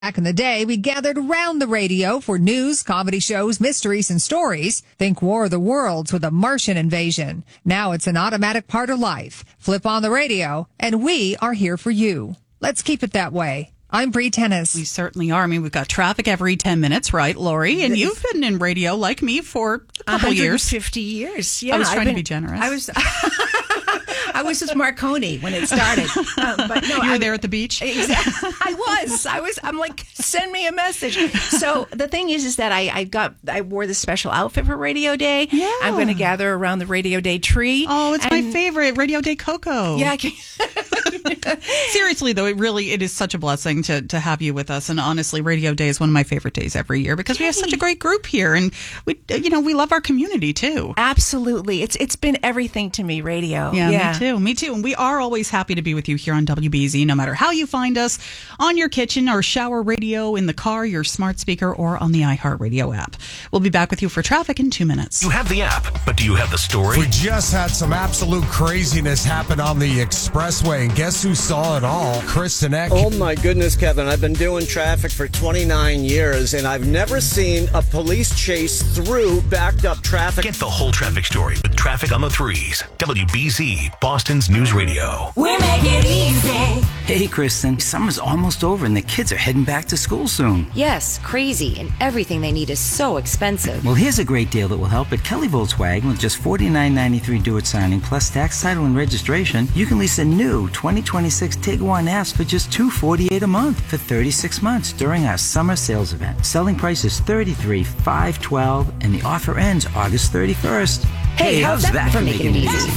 Back in the day, we gathered around the radio for news, comedy shows, mysteries, and stories. Think War of the Worlds with a Martian invasion. Now it's an automatic part of life. Flip on the radio, and we are here for you. Let's keep it that way. I'm Bree Tennis. We certainly are. I mean, we've got traffic every 10 minutes, right, Lori? And you've been in radio like me for a couple years. 150 years. Yeah, I was trying to be generous. I was with Marconi when it started. But no, you were there at the beach? Exactly. I'm like, send me a message. So the thing is that I wore this special outfit for Radio Day. Yeah. I'm going to gather around the Radio Day tree. Oh, it's my favorite, Radio Day Cocoa. Yeah. Seriously, though, it is such a blessing to have you with us. And honestly, Radio Day is one of my favorite days every year because we have such a great group here. And we love our community, too. Absolutely. It's been everything to me, radio. Yeah. Me too. And we are always happy to be with you here on WBZ, no matter how you find us, on your kitchen or shower radio, in the car, your smart speaker, or on the iHeartRadio app. We'll be back with you for traffic in 2 minutes. You have the app, but do you have the story? We just had some absolute craziness happen on the expressway, and guess who saw it all? Chris and Eck. Oh my goodness, Kevin. I've been doing traffic for 29 years, and I've never seen a police chase through backed up traffic. Get the whole traffic story with Traffic on the Threes. WBZ, Boston's News Radio. We make it easy. Hey, Kristen, summer's almost over and the kids are heading back to school soon. Yes, crazy, and everything they need is so expensive. Well, here's a great deal that will help. At Kelly Volkswagen, with just $49.93 due at signing, plus tax, title, and registration, you can lease a new 2026 Tiguan S for just $248 a month for 36 months during our summer sales event. Selling price is $33,512, and the offer ends August 31st. Hey, how's that for making it easy?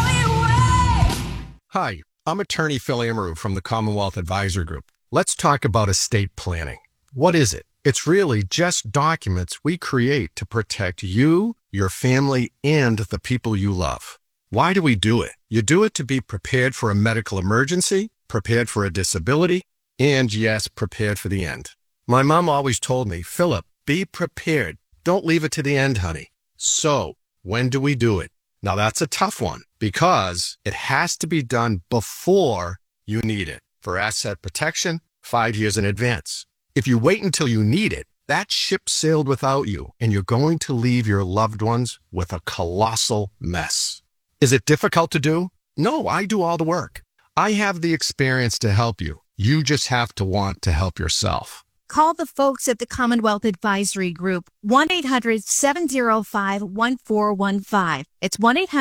Hi, I'm attorney Phil Amaru from the Commonwealth Advisor Group. Let's talk about estate planning. What is it? It's really just documents we create to protect you, your family, and the people you love. Why do we do it? You do it to be prepared for a medical emergency, prepared for a disability, and yes, prepared for the end. My mom always told me, Philip, be prepared. Don't leave it to the end, honey. So, when do we do it? Now that's a tough one because it has to be done before you need it. For asset protection, 5 years in advance. If you wait until you need it, that ship sailed without you and you're going to leave your loved ones with a colossal mess. Is it difficult to do? No, I do all the work. I have the experience to help you. You just have to want to help yourself. Call the folks at the Commonwealth Advisory Group, 1-800-705-1415. It's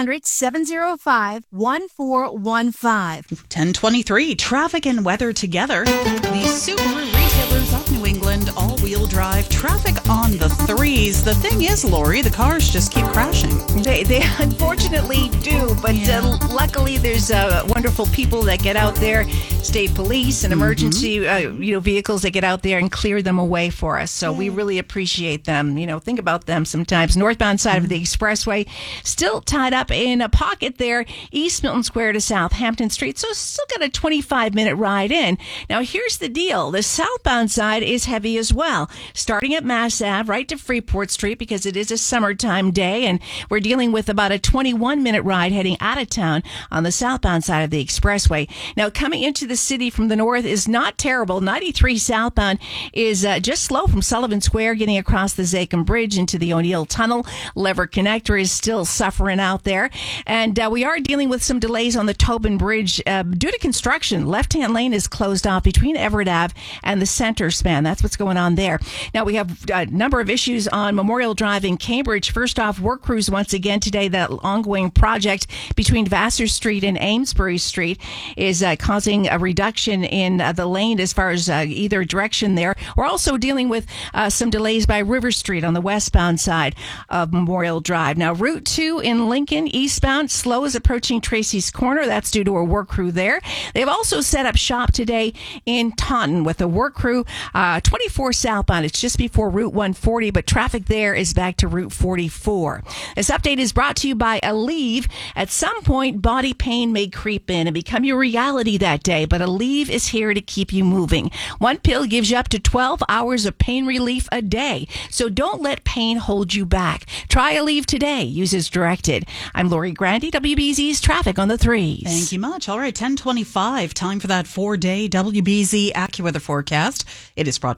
1-800-705-1415. 1023, traffic and weather together. The Subaru retailers of New England, all-wheel drive, traffic on the threes. The thing is, Lori, the cars just keep crashing. They unfortunately do, but luckily there's wonderful people that get out there, state police and emergency vehicles that get out there and clear them away for us. So we really appreciate them. Think about them sometimes. Northbound side of the expressway, still tied up in a pocket there, East Milton Square to Southampton Street. So still got a 25-minute ride in. Now, here's the deal. The southbound side is heavy as well, starting at Mass Ave right to Freeport Street because it is a summertime day, and we're dealing with about a 21-minute ride heading out of town on the southbound side of the expressway. Now, coming into the city from the north is not terrible. 93 southbound is just slow from Sullivan Square, getting across the Zakim Bridge into the O'Neill Tunnel. Lever Connector is still suffering out there. And we are dealing with some delays on the Tobin Bridge due to construction. Left-hand lane is closed off between Everett Ave and the center span. That's what's going on there. Now, we have a number of issues on Memorial Drive in Cambridge. First off, work crews once again today. That ongoing project between Vassar Street and Amesbury Street is causing a reduction in the lane as far as either direction there. We're also dealing with some delays by River Street on the westbound side of Memorial Drive. Now, Route 2 in Lincoln, eastbound, slow as approaching Tracy's Corner. That's due to a work crew there. They've also set up shop today in Taunton with a work crew, 24 southbound. It's just before Route 140, but but traffic there is back to Route 44. This update is brought to you by Aleve. At some point, body pain may creep in and become your reality that day, but Aleve is here to keep you moving. One pill gives you up to 12 hours of pain relief a day, so don't let pain hold you back. Try Aleve today. Use as directed. I'm Lori Grandy, WBZ's Traffic on the 3s. Thank you much. All right, 10:25. Time for that 4-day WBZ AccuWeather forecast. It is brought